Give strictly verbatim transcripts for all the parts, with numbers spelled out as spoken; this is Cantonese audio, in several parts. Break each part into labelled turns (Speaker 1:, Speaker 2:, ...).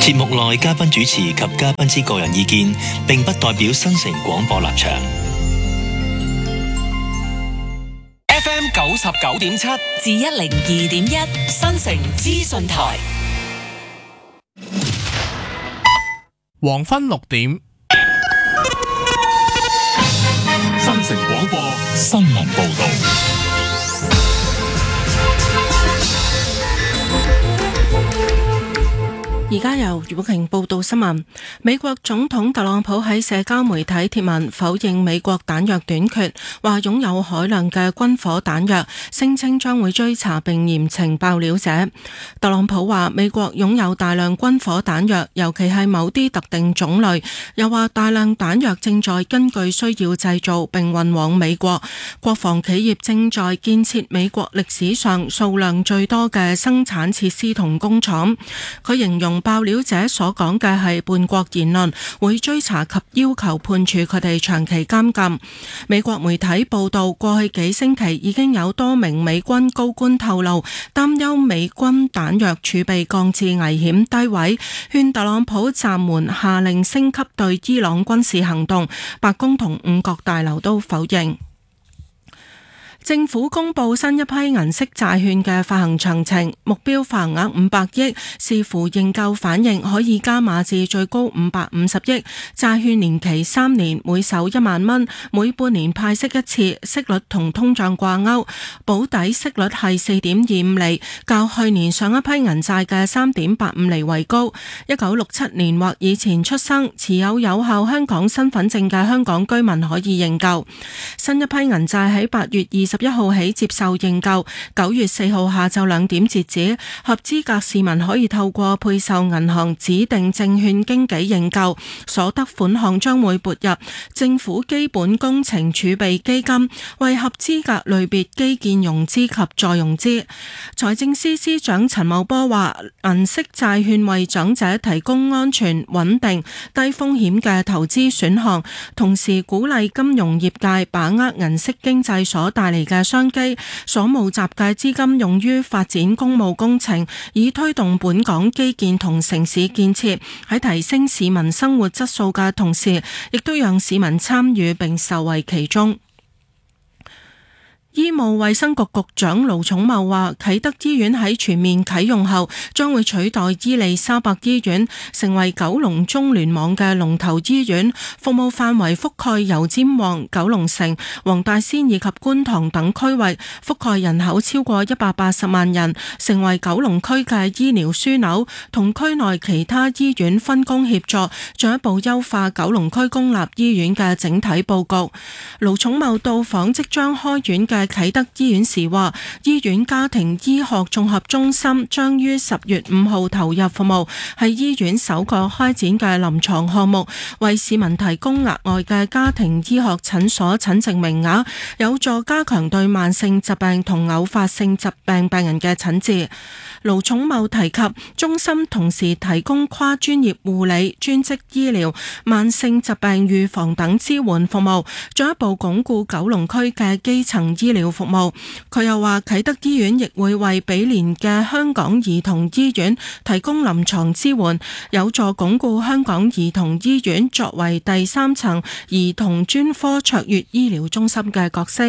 Speaker 1: 節目內嘉賓主持及嘉賓之個人意見，並不代表新城廣播立場。
Speaker 2: F M 九十九點七
Speaker 3: 至一零二點一，新城資訊台。
Speaker 4: 黃昏六點，
Speaker 5: 新城廣播新聞報道。
Speaker 6: 而家由余寶瓊報道新聞。美國總統特朗普喺社交媒體貼文否認美國彈藥短缺，話擁有海量嘅軍火彈藥，聲稱將會追查並嚴懲爆料者。特朗普話美國擁有大量軍火彈藥，尤其係某啲特定種類，又話大量彈藥正在根據需要製造並運往美國，國防企業正在建設美國歷史上數量最多嘅生產設施同工廠。佢形容爆料者所講嘅係叛國言論，會追查及要求判處佢哋長期監禁。美國媒體報道，過去幾星期已經有多名美軍高官透露，擔憂美軍彈藥儲備降至危險低位，勸特朗普暫緩下令升級對伊朗軍事行動。白宮同五角大樓都否認。政府公布新一批銀色債券嘅發行詳情，目標發行額五百億，視乎認購反應可以加碼至最高五百五十億。債券年期三年，每手一萬蚊，每半年派息一次，息率同通脹掛鈎，保底息率係四點二五厘，較去年上一批銀債嘅三點八五厘為高。一九六七年或以前出生、持有有效香港身份證嘅香港居民可以認購。新一批銀債喺八月二十一號起接受認購，九月四號下晝兩點截止。合資格市民可以透過配售銀行指定證券經紀認購，所得款項將會撥入政府基本工程儲備基金，為合資格類別基建融資及再融資。財政司司長陳茂波話，銀色債券為長者提供安全、穩定、低風險嘅投資選項，同時鼓勵金融業界把握銀色經濟所帶嚟嘅商機，所募集嘅資金用於發展公務工程，以推動本港基建同城市建設，喺提升市民生活質素嘅同時，亦都讓市民參與並受惠其中。醫務衛生局局長盧寵茂話，啟德醫院喺全面啟用後，將會取代伊利沙伯醫院，成為九龍中聯網嘅龍頭醫院，服務範圍覆蓋油尖旺、九龍城、黃大仙以及觀塘等區域，覆蓋人口超過一百八十萬人，成為九龍區嘅醫療樞紐，同區內其他醫院分工協作，進一步優化九龍區公立醫院嘅整體佈局。盧寵茂到訪即將開院嘅啟德醫院時話，醫院家庭醫學綜合中心將於十月五號投入服務，係醫院首個開展嘅臨床項目，為市民提供額外嘅家庭醫學診所診症名額，有助加強對慢性疾病同偶發性疾病病人嘅診治。盧寵茂提及，中心同時提供跨專業護理、專職醫療、慢性疾病預防等支援服務，進一步鞏固九龍區嘅基層醫療服務。佢又話，啟德醫院亦會為毗連嘅香港兒童醫院提供臨床支援，有助鞏固香港兒童醫院作為第三層兒童專科卓越醫療中心嘅角色。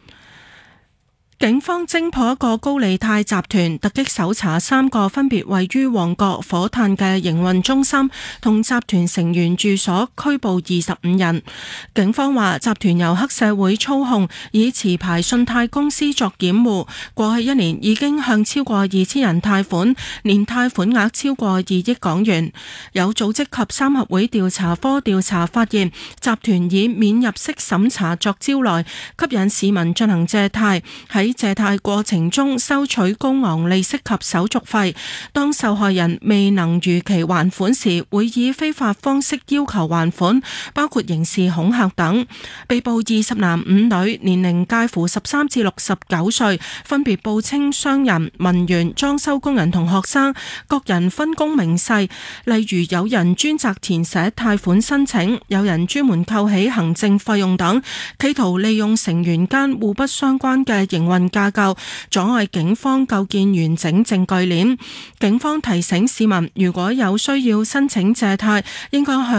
Speaker 6: 警方偵破一個高利貸集團，突擊搜查三個分別位於旺角、火炭嘅營運中心同集團成員住所，拘捕二十五人。警方話，集團由黑社會操控，以持牌信貸公司作掩護，過去一年已經向超過二千人貸款，年貸款額超過二億港元。有組織及三合會調查科調查發現，集團以免入息審查作招來，吸引市民進行借貸，喺借貸過程中收取高昂利息及手續費，當受害人未能如期還款時，會以非法方式要求還款，包括刑事恐嚇等。被捕二十男五女，年齡介乎十三至六十九歲，分別報稱商人、文員、裝修工人同學生，各人分工明細，例如有人專責填寫貸款申請，有人專門扣起行政費用等，企圖利用成員間互不相關嘅營運論架構，阻礙警方構建完整證據鏈。警方提醒市民，如果有需要申請借貸，應該向